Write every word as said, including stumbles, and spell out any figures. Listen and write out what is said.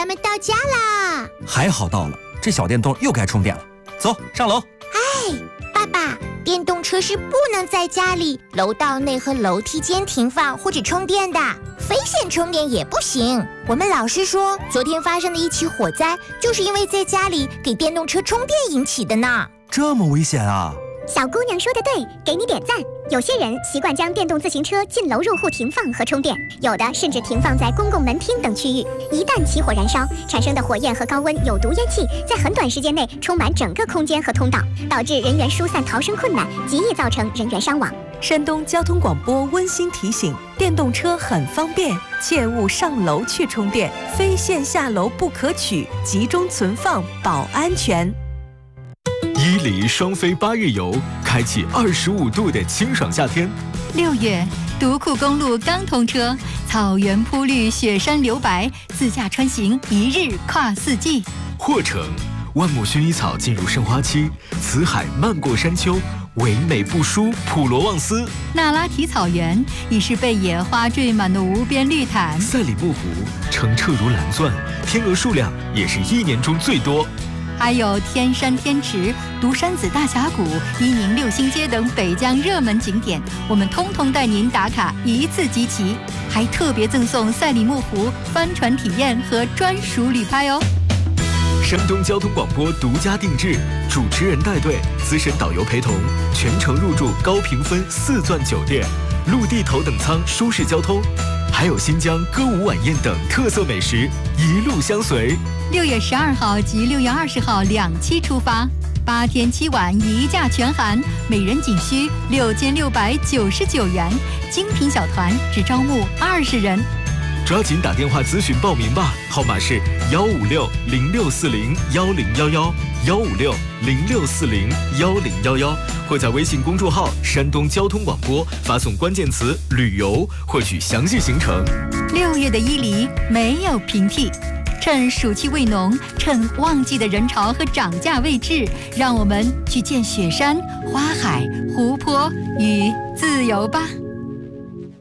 咱们到家啦！ 还好到了，这小电动又该充电了。走，上楼。 哎，爸爸，电动车是不能在家里、楼道内和楼梯间停放或者充电的，非线充电也不行。我们老师说，昨天发生的一起火灾，就是因为在家里给电动车充电引起的呢。 这么危险啊！ 小姑娘说的对，给你点赞。有些人习惯将电动自行车进楼入户停放和充电，有的甚至停放在公共门厅等区域。一旦起火燃烧，产生的火焰和高温有毒烟气在很短时间内充满整个空间和通道，导致人员疏散逃生困难，极易造成人员伤亡。 山东交通广播温馨提醒：电动车很方便，切勿上楼去充电，非线下楼不可取，集中存放保安全。 伊犁双飞八日游，开启二十五度的清爽夏天。 六月，独库公路刚通车，草原铺绿，雪山留白，自驾穿行一日跨四季。 霍城，万亩薰衣草进入盛花期，辞海漫过山丘，唯美不输普罗旺斯。 那拉提草原已是被野花缀满的无边绿毯。 赛里木湖澄澈如蓝钻，天鹅数量也是一年中最多。 还有天山天池、独山子大峡谷、伊宁六星街等北疆热门景点，我们通通带您打卡一次集齐，还特别赠送赛里木湖帆船体验和专属旅拍哦。 山东交通广播独家定制，主持人带队，资深导游陪同，全程入住高评分四钻酒店，陆地头等舱舒适交通，还有新疆歌舞晚宴等特色美食，一路相随。 六月十二号及六月二十号两期出发，八天七晚一价全含，每人仅需六千六百九十九元，精品小团只招募二十人。 抓紧打电话咨询报名吧，号码是幺五六零六四零幺零幺幺幺五六零六四零幺零幺幺，或在微信公众号山东交通广播发送关键词旅游获取详细行程。 六月的伊犁没有平替，趁暑气未浓，趁旺季的人潮和涨价未至，让我们去见雪山、花海、湖泊与自由吧。